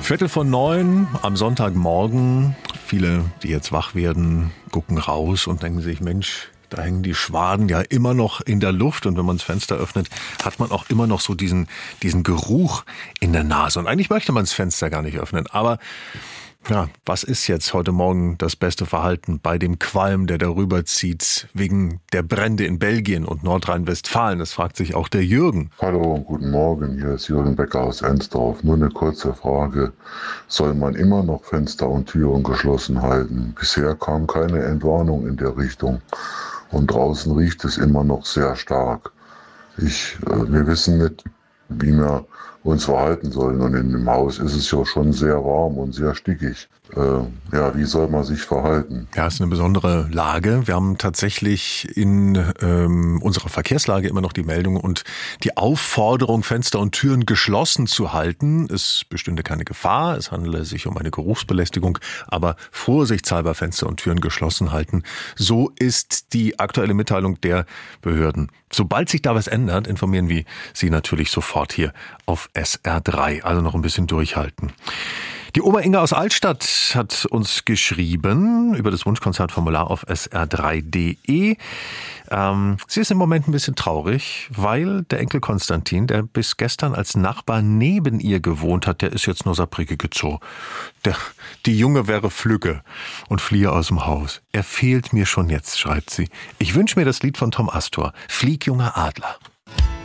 8:45 am Sonntagmorgen. Viele, die jetzt wach werden, gucken raus und denken sich, Mensch, da hängen die Schwaden ja immer noch in der Luft. Und wenn man das Fenster öffnet, hat man auch immer noch so diesen Geruch in der Nase. Und eigentlich möchte man das Fenster gar nicht öffnen. Aber ja, was ist jetzt heute Morgen das beste Verhalten bei dem Qualm, der darüber zieht, wegen der Brände in Belgien und Nordrhein-Westfalen? Das fragt sich auch der Jürgen. Hallo und guten Morgen, hier ist Jürgen Becker aus Ensdorf. Nur eine kurze Frage. Soll man immer noch Fenster und Türen geschlossen halten? Bisher kam keine Entwarnung in der Richtung und draußen riecht es immer noch sehr stark. Wir wissen nicht, wie wir uns verhalten sollen, und in dem Haus ist es ja schon sehr warm und sehr stickig. Wie soll man sich verhalten? Ja, es ist eine besondere Lage. Wir haben tatsächlich in unserer Verkehrslage immer noch die Meldung und die Aufforderung, Fenster und Türen geschlossen zu halten. Es bestünde keine Gefahr, es handele sich um eine Geruchsbelästigung, aber vorsichtshalber Fenster und Türen geschlossen halten. So ist die aktuelle Mitteilung der Behörden. Sobald sich da was ändert, informieren wir Sie natürlich sofort hier auf SR3. Also noch ein bisschen durchhalten. Die Oma Inge aus Altstadt hat uns geschrieben über das Wunschkonzertformular auf sr3.de. Sie ist im Moment ein bisschen traurig, weil der Enkel Konstantin, der bis gestern als Nachbar neben ihr gewohnt hat, der ist jetzt nur saprige Zoo. Die Junge wäre Flügge und fliehe aus dem Haus. Er fehlt mir schon jetzt, schreibt sie. Ich wünsche mir das Lied von Tom Astor, Flieg, junger Adler.